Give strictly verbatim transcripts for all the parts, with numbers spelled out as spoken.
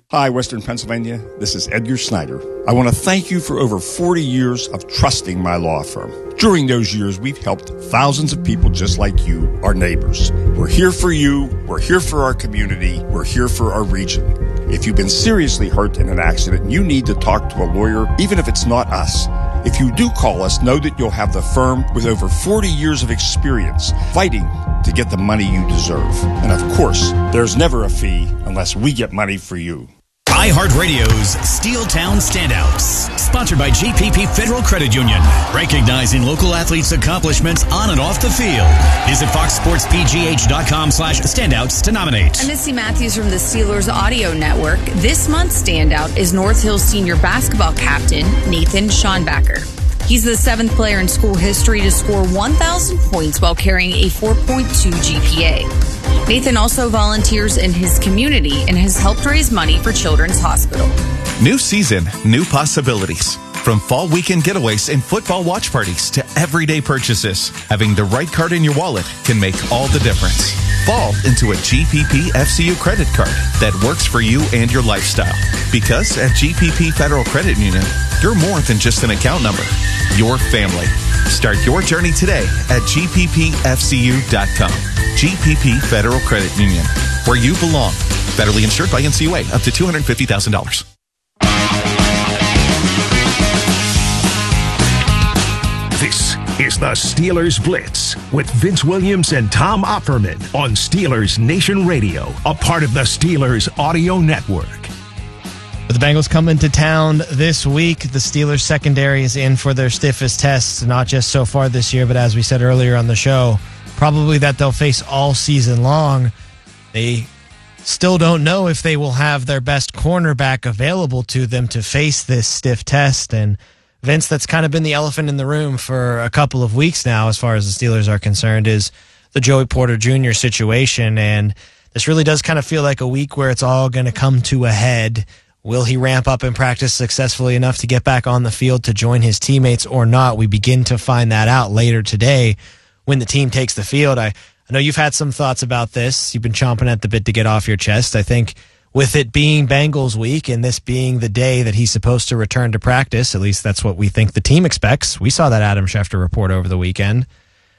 Hi, Western Pennsylvania. This is Edgar Snyder. I want to thank you for over forty years of trusting my law firm. During those years, we've helped thousands of people just like you, our neighbors. We're here for you. We're here for our community. We're here for our region. If you've been seriously hurt in an accident and you need to talk to a lawyer, even if it's not us, if you do call us, know that you'll have the firm with over forty years of experience fighting to get the money you deserve. And of course, there's never a fee unless we get money for you. iHeartRadio's Steeltown Standouts, sponsored by G P P Federal Credit Union, recognizing local athletes' accomplishments on and off the field. Visit fox sports p g h dot com slash standouts to nominate. I'm Missy Matthews from the Steelers Audio Network. This month's standout is North Hills senior basketball captain Nathan Schonbacher. He's the seventh player in school history to score one thousand points while carrying a four point two G P A. Nathan also volunteers in his community and has helped raise money for Children's Hospital. New season, new possibilities. From fall weekend getaways and football watch parties to everyday purchases, having the right card in your wallet can make all the difference. Fall into a G P P F C U credit card that works for you and your lifestyle. Because at G P P Federal Credit Union, you're more than just an account number. Your family. Start your journey today at g p p f c u dot com. G P P Federal Credit Union, where you belong. Federally insured by N C U A, up to two hundred fifty thousand dollars. This is the Steelers Blitz with Vince Williams and Tom Opperman on Steelers Nation Radio, a part of the Steelers Audio Network. With the Bengals coming to town this week, the Steelers secondary is in for their stiffest tests, not just so far this year, but as we said earlier on the show, probably that they'll face all season long. They still don't know if they will have their best cornerback available to them to face this stiff test. And Vince, that's kind of been the elephant in the room for a couple of weeks now, as far as the Steelers are concerned, is the Joey Porter Junior situation. And this really does kind of feel like a week where it's all going to come to a head. Will he ramp up and practice successfully enough to get back on the field to join his teammates or not? We begin to find that out later today when the team takes the field. I, I know you've had some thoughts about this. You've been chomping at the bit to get off your chest. I think with it being Bengals week and this being the day that he's supposed to return to practice, at least that's what we think the team expects. We saw that Adam Schefter report over the weekend.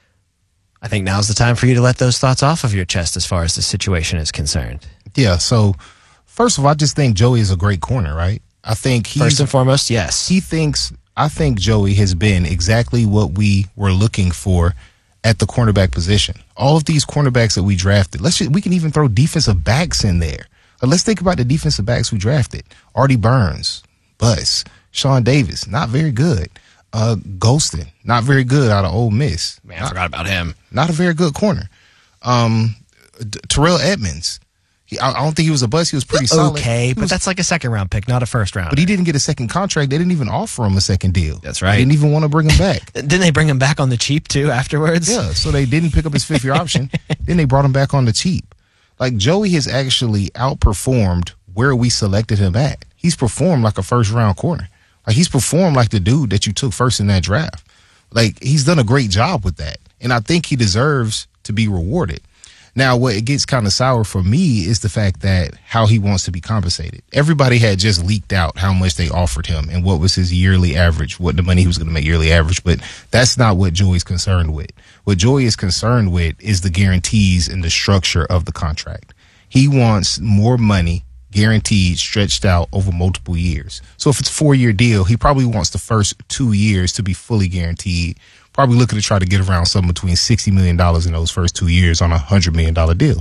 I think now's the time for you to let those thoughts off of your chest as far as the situation is concerned. Yeah, so first of all, I just think Joey is a great corner, right? I think he's... First and foremost, yes. He thinks... I think Joey has been exactly what we were looking for at the cornerback position. All of these cornerbacks that we drafted, let's just, we can even throw defensive backs in there. But let's think about the defensive backs we drafted. Artie Burns, Bus, Sean Davis, not very good. Uh, Golston, not very good out of Ole Miss. Man, I not, forgot about him. Not a very good corner. Um, Terrell Edmonds. He, I don't think he was a bust. He was pretty solid. Okay, He but was, that's like a second round pick, not a first round. But he didn't get a second contract. They didn't even offer him a second deal. That's right. They didn't even want to bring him back. Didn't they bring him back on the cheap too afterwards? Yeah, so they didn't pick up his fifth year option. Then they brought him back on the cheap. Like, Joey has actually outperformed where we selected him at. He's performed like a first round corner. Like, he's performed like the dude that you took first in that draft. Like, he's done a great job with that. And I think he deserves to be rewarded. Now, what it gets kind of sour for me is the fact that how he wants to be compensated. Everybody had just leaked out how much they offered him and what was his yearly average, what the money he was going to make yearly average. But that's not what Joey's concerned with. What Joey is concerned with is the guarantees and the structure of the contract. He wants more money guaranteed, stretched out over multiple years. So if it's a four-year deal, he probably wants the first two years to be fully guaranteed. Probably looking to try to get around something between sixty million dollars in those first two years on a one hundred million dollars deal.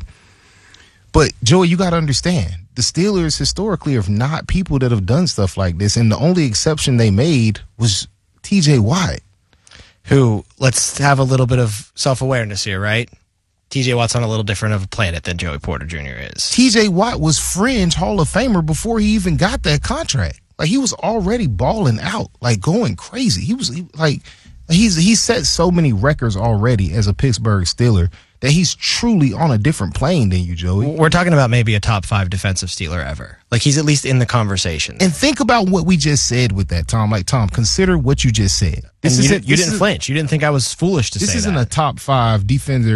But, Joey, you got to understand, the Steelers historically are not people that have done stuff like this, and the only exception they made was T J Watt. Who, let's have a little bit of self-awareness here, right? T J Watt's on a little different of a planet than Joey Porter Junior is. T J Watt was fringe Hall of Famer before he even got that contract. Like, he was already balling out, like, going crazy. He was, he, like... He's he's set so many records already as a Pittsburgh Steeler that he's truly on a different plane than you, Joey. We're talking about maybe a top five defensive Steeler ever. Like, he's at least in the conversation. And think about what we just said with that, Tom. Like, Tom, consider what you just said. This and you, didn't, you didn't flinch. You didn't think I was foolish to say that. This isn't a top five defender